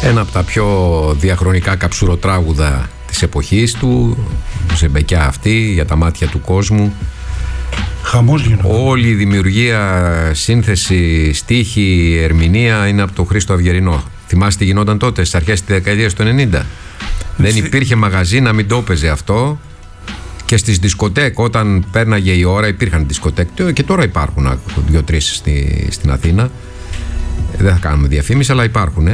Ένα από τα πιο διαχρονικά καψουροτράγουδα της εποχής του, ζεμπεκιά αυτή για τα μάτια του κόσμου. Χαμός γίνεται. Όλη η δημιουργία, σύνθεση, στίχη, ερμηνεία είναι από τον Χρήστο Αυγερινό. Θυμάστε τι γινόταν τότε, στις αρχές της δεκαετίας του 90. Δεν υπήρχε μαγαζί να μην το έπαιζε αυτό. Και στις δισκοτέκ, όταν πέρναγε η ώρα, υπήρχαν δισκοτέκ και τώρα υπάρχουν 2-3 στην Αθήνα. Δεν θα κάνουμε διαφήμιση, αλλά υπάρχουν.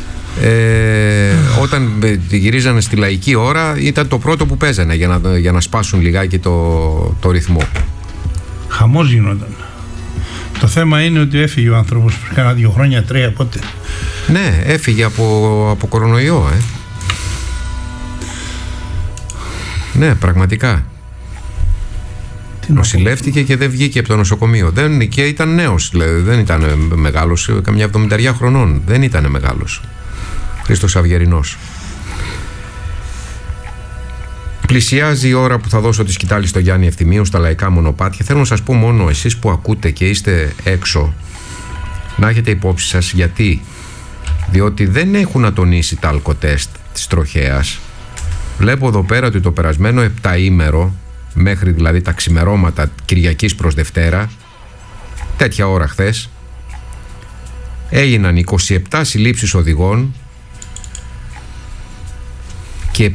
Όταν γυρίζανε στη λαϊκή ώρα, ήταν το πρώτο που παίζανε για να σπάσουν λιγάκι το ρυθμό. Χαμός γινόταν. Το θέμα είναι ότι έφυγε ο άνθρωπος πριν κάνα 2 χρόνια, 3 πότε. Ναι, έφυγε από κορονοϊό. Ναι, πραγματικά. Νοσηλεύτηκε και δεν βγήκε από το νοσοκομείο. Και ήταν νέος, δηλαδή, δεν ήταν μεγάλος, καμιά 70 χρονών. Δεν ήταν μεγάλος. Χρήστος Αυγερινός. Πλησιάζει η ώρα που θα δώσω τη σκητάλη στο Γιάννη Ευθυμίου στα λαϊκά μονοπάτια. Θέλω να σας πω μόνο, εσείς που ακούτε και είστε έξω, να έχετε υπόψη σας γιατί. Διότι δεν έχουν ατονίσει τα αλκοτέστ της τροχέας. Βλέπω εδώ πέρα ότι το περασμένο 7ήμερο, μέχρι δηλαδή τα ξημερώματα Κυριακής προς Δευτέρα, τέτοια ώρα χθες, έγιναν 27 συλλήψεις οδηγών και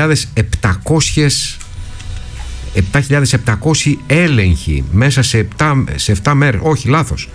7.700 έλεγχοι μέσα σε 7 μέρες. Όχι, λάθος.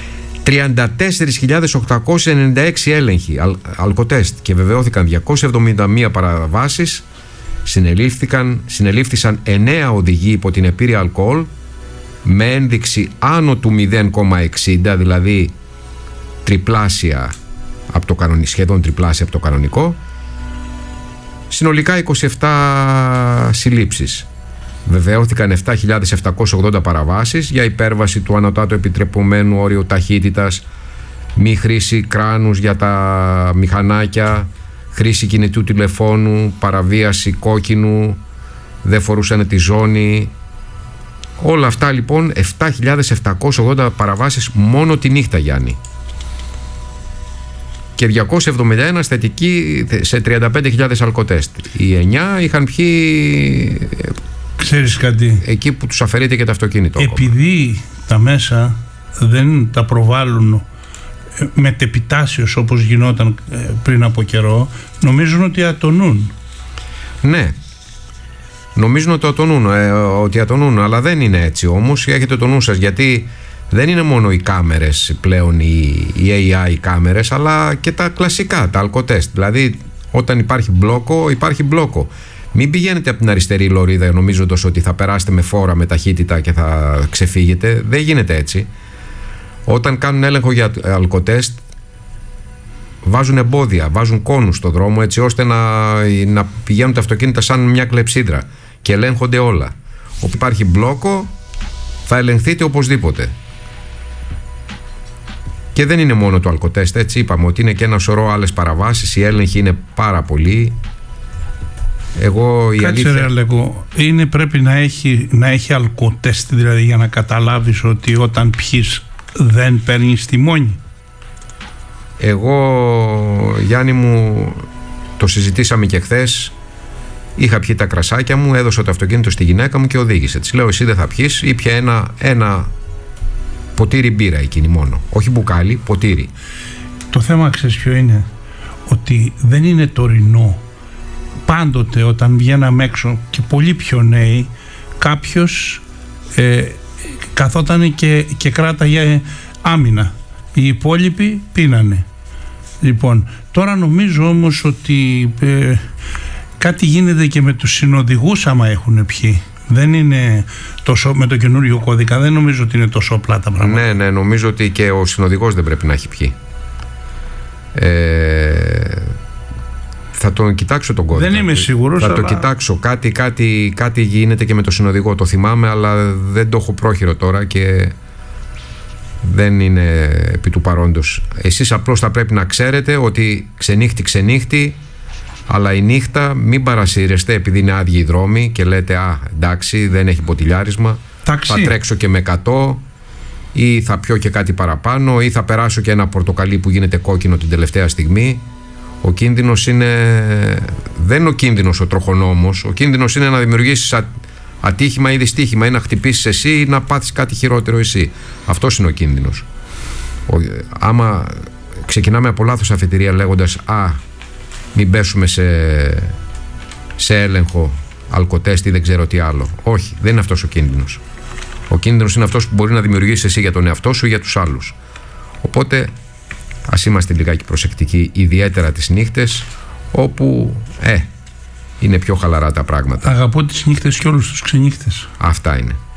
34.896 έλεγχοι αλκοτέστ και βεβαιώθηκαν 271 παραβάσεις. Συνελήφθησαν 9 οδηγοί υπό την επίρρεια αλκοόλ με ένδειξη άνω του 0,60, δηλαδή τριπλάσια από το κανονικό, σχεδόν τριπλάσια από το κανονικό. Συνολικά 27 συλλήψεις. Βεβαιώθηκαν 7.780 παραβάσεις για υπέρβαση του ανωτάτου επιτρεπωμένου όριου ταχύτητας, μη χρήση κράνους για τα μηχανάκια, χρήση κινητού τηλεφώνου, παραβίαση κόκκινου, δεν φορούσαν τη ζώνη. Όλα αυτά λοιπόν, 7.780 παραβάσεις μόνο τη νύχτα, Γιάννη. Και 271 θετικοί σε 35.000 αλκοτέστ. Οι 9 είχαν πιει. Ξέρεις κάτι, εκεί που τους αφαιρείται και το αυτοκίνητο. Επειδή τα μέσα δεν τα προβάλλουν μετεπιτάσεως όπως γινόταν πριν από καιρό, νομίζουν ότι ατονούν. Ναι, νομίζουν ότι ατονούν, αλλά δεν είναι έτσι όμως. Έχετε το νου σας, γιατί δεν είναι μόνο οι κάμερες πλέον, οι AI κάμερες, αλλά και τα κλασικά, τα αλκοτέστ. Δηλαδή όταν υπάρχει μπλόκο, υπάρχει μπλόκο. Μην πηγαίνετε από την αριστερή λωρίδα νομίζοντας ότι θα περάσετε με φόρα, με ταχύτητα και θα ξεφύγετε. Δεν γίνεται έτσι. Όταν κάνουν έλεγχο για αλκοτέστ, βάζουν εμπόδια, βάζουν κόνους στο δρόμο, έτσι ώστε να πηγαίνουν τα αυτοκίνητα σαν μια κλεψίδρα και ελέγχονται όλα. Όπου υπάρχει μπλόκο, θα ελεγχθείτε οπωσδήποτε. Και δεν είναι μόνο το αλκοτέστ, έτσι είπαμε ότι είναι και ένα σωρό άλλες παραβάσεις. Οι έλεγχοι είναι πάρα πολλοί. Κάτσε ρε Αλέκο, πρέπει να έχει αλκοτέστ, δηλαδή για να καταλάβεις ότι όταν πιείς δεν παίρνεις τιμόνι. Εγώ, Γιάννη μου, το συζητήσαμε και χθες. Είχα πιει τα κρασάκια μου, έδωσα το αυτοκίνητο στη γυναίκα μου και οδήγησε. Της λέω, εσύ δεν θα πιείς? Ήπια ένα ποτήρι μπύρα εκείνη μόνο. Όχι μπουκάλι, ποτήρι. Το θέμα, ξέρεις ποιο είναι? Ότι δεν είναι τωρινό. Πάντοτε όταν βγαίναμε έξω και πολύ πιο νέοι, κάποιος καθόταν και κράταγε άμυνα. Οι υπόλοιποι πίνανε. Λοιπόν, τώρα νομίζω όμως ότι κάτι γίνεται και με τους συνοδηγούς άμα έχουν πιει. Δεν είναι τόσο, με το καινούριο κώδικα δεν νομίζω ότι είναι τόσο απλά τα πράγματα. Ναι, νομίζω ότι και ο συνοδηγός δεν πρέπει να έχει πιει. Θα τον κοιτάξω τον κώδικα. Δεν είμαι σίγουρος. Θα το κοιτάξω. Κάτι γίνεται και με το συνοδηγό. Το θυμάμαι, αλλά δεν το έχω πρόχειρο τώρα και δεν είναι επί του παρόντος. Εσείς απλώς θα πρέπει να ξέρετε ότι ξενύχτη, αλλά η νύχτα μην παρασύρεστε επειδή είναι άδειοι οι δρόμοι και λέτε εντάξει, δεν έχει ποτηλιάρισμα. Ταξί. Θα τρέξω και με 100 ή θα πιω και κάτι παραπάνω ή θα περάσω και ένα πορτοκαλί που γίνεται κόκκινο την τελευταία στιγμή. Ο κίνδυνος δεν είναι ο κίνδυνος ο τροχονόμος. Ο κίνδυνος είναι να δημιουργήσεις ατύχημα ή δυστύχημα, ή να χτυπήσεις εσύ ή να πάθεις κάτι χειρότερο εσύ. Αυτός είναι ο κίνδυνος. Άμα ξεκινάμε από λάθος αφετηρία λέγοντας μην πέσουμε σε έλεγχο, αλκοτέστ ή δεν ξέρω τι άλλο. Όχι, δεν είναι αυτός ο κίνδυνος. Ο κίνδυνος είναι αυτός που μπορεί να δημιουργήσεις εσύ για τον εαυτό σου ή για τους άλλους. Οπότε ας είμαστε λιγάκι προσεκτικοί, ιδιαίτερα τις νύχτες, όπου είναι πιο χαλαρά τα πράγματα. Αγαπώ τις νύχτες και όλους τους ξενύχτες. Αυτά είναι.